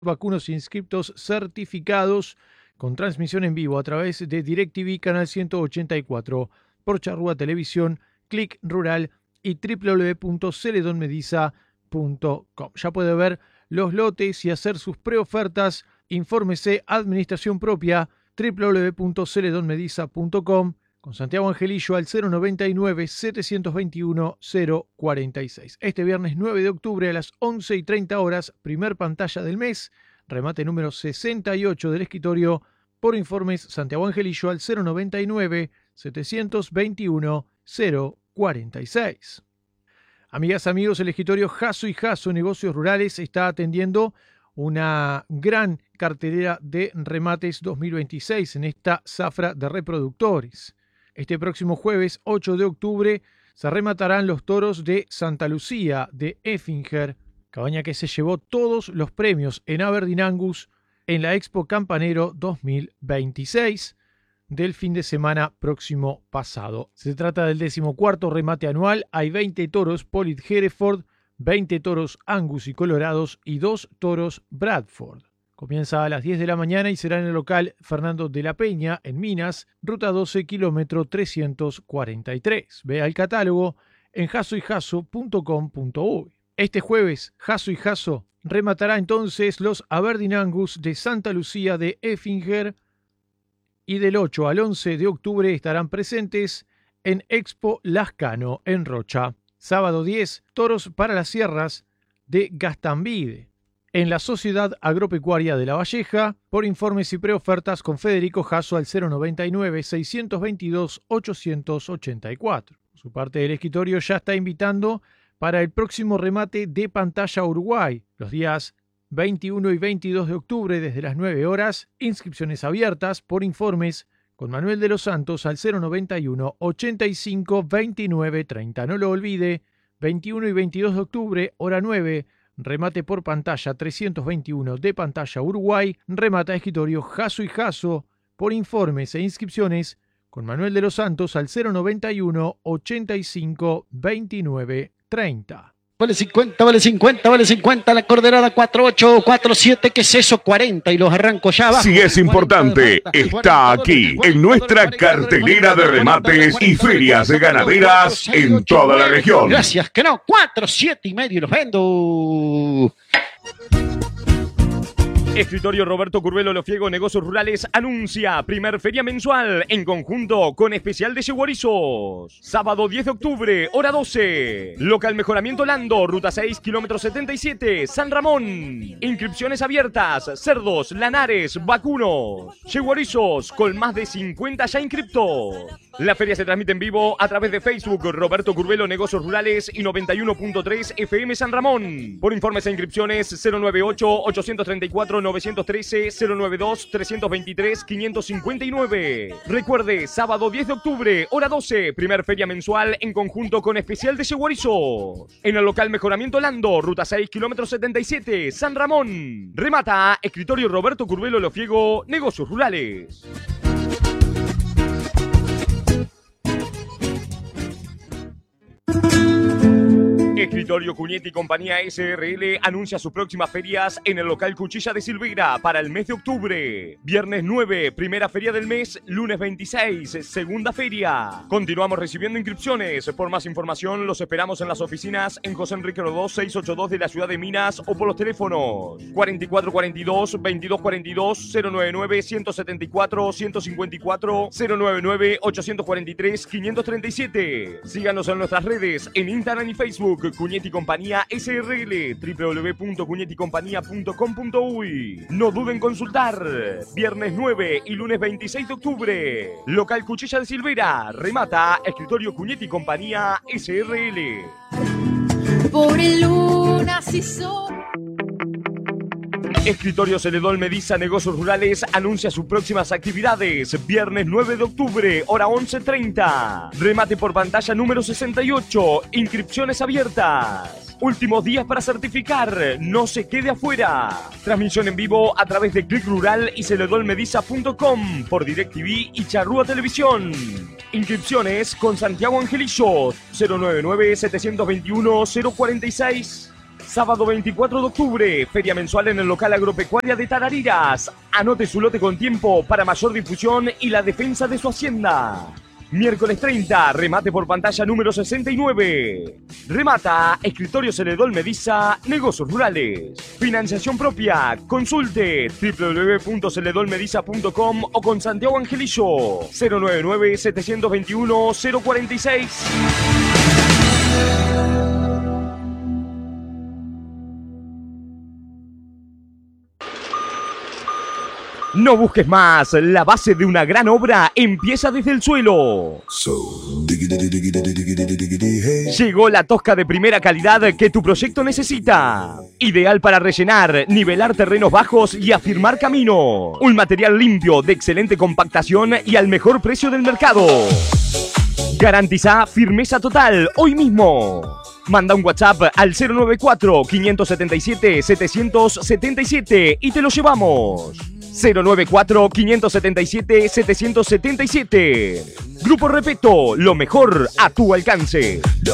vacunos inscriptos certificados con transmisión en vivo a través de DirecTV Canal 184 por Charrúa Televisión, Click Rural y www.celedonmediza.com. Ya puede ver los lotes y hacer sus preofertas. Infórmese, administración propia, www.celedonmediza.com, con Santiago Angelillo al 099-721-046. Este viernes 9 de octubre a las 11:30 horas, primer pantalla del mes, remate número 68 del escritorio. Por informes, Santiago Angelillo al 099-721-046. Amigas, amigos, el escritorio Jasso y Jasso Negocios Rurales está atendiendo una gran cartelera de remates 2026 en esta zafra de reproductores. Este próximo jueves 8 de octubre se rematarán los toros de Santa Lucía de Effinger, cabaña que se llevó todos los premios en Aberdeen Angus en la Expo Campanero 2026 del fin de semana próximo pasado. Se trata del 14º remate anual. Hay 20 toros Polit Hereford, 20 toros Angus y Colorados y 2 toros Bradford. Comienza a las 10 de la mañana y será en el local Fernando de la Peña, en Minas, ruta 12, kilómetro 343. Vea el catálogo en jassoyjasso.com.uy. Este jueves, Jasso y Jasso rematará entonces los Aberdeen Angus de Santa Lucía de Effinger, y del 8 al 11 de octubre estarán presentes en Expo Lascano en Rocha. Sábado 10, toros para las sierras de Gastambide, en la Sociedad Agropecuaria de La Valleja. Por informes y preofertas con Federico Jasso al 099-622-884. Por su parte, el escritorio ya está invitando para el próximo remate de Pantalla Uruguay, los días 21 y 22 de octubre desde las 9 horas, inscripciones abiertas. Por informes con Manuel de los Santos al 091 85 29 30. No lo olvide, 21 y 22 de octubre, hora 9, remate por pantalla 321 de Pantalla Uruguay, remata escritorio Jasso y Jasso. Por informes e inscripciones con Manuel de los Santos al 091 85 29 30. Vale 50, vale 50, vale 50, la corderada 48, 47, ¿qué es eso? 40 y los arranco ya abajo. Si es importante, está aquí, en nuestra cartelera de remates y ferias de ganaderas en toda la región. Gracias, que no, 4, 7 y medio y los vendo. Escritorio Roberto Curvelo Lofiego Negocios Rurales anuncia primer feria mensual en conjunto con especial de yeguarizos. Sábado 10 de octubre, hora 12. Local Mejoramiento Lando, ruta 6, kilómetro 77, San Ramón. Inscripciones abiertas, cerdos, lanares, vacunos, yeguarizos con más de 50 ya inscriptos. La feria se transmite en vivo a través de Facebook Roberto Curvelo Negocios Rurales y 91.3 FM San Ramón. Por informes e inscripciones 098-834-913, 092-323-559. Recuerde, sábado 10 de octubre, hora 12, primer feria mensual en conjunto con especial de yeguarizos. En el local Mejoramiento Lando, ruta 6, kilómetro 77, San Ramón. Remata escritorio Roberto Curvelo Lofiego Negocios Rurales. Escritorio Cuñetti y Compañía SRL anuncia sus próximas ferias en el local Cuchilla de Silveira para el mes de octubre. Viernes 9, primera feria del mes. Lunes 26, segunda feria. Continuamos recibiendo inscripciones. Por más información los esperamos en las oficinas en José Enrique Rodó 682 de la ciudad de Minas o por los teléfonos 4442, 2242, 099 174 154, 099 843 537. Síganos en nuestras redes en Instagram y Facebook. Cuñetti Compañía SRL, www.cuñetticompañía.com.uy. No duden en consultar. Viernes 9 y lunes 26 de octubre. Local Cuchilla de Silveira. Remata escritorio Cuñetti Compañía SRL. Por el luna si son... Escritorio Celedón Mediza Negocios Rurales anuncia sus próximas actividades. Viernes 9 de octubre, hora 11:30. Remate por pantalla número 68. Inscripciones abiertas. Últimos días para certificar. No se quede afuera. Transmisión en vivo a través de Click Rural y celedonmediza.com por DirecTV y Charrúa Televisión. Inscripciones con Santiago Angelillo 099-721-046. Sábado 24 de octubre, feria mensual en el local agropecuaria de Tarariras. Anote su lote con tiempo para mayor difusión y la defensa de su hacienda. Miércoles 30, remate por pantalla número 69. Remata Escritorio Celedol Mediza, Negocios Rurales. Financiación propia. Consulte www.celedolmediza.com o con Santiago Angelillo. 099-721-046. No busques más, la base de una gran obra empieza desde el suelo. Llegó la tosca de primera calidad que tu proyecto necesita. Ideal para rellenar, nivelar terrenos bajos y afirmar camino. Un material limpio, de excelente compactación y al mejor precio del mercado. Garantiza firmeza total hoy mismo. Manda un WhatsApp al 094-577-777 y te lo llevamos. 094-577-777. Grupo Repeto, lo mejor a tu alcance.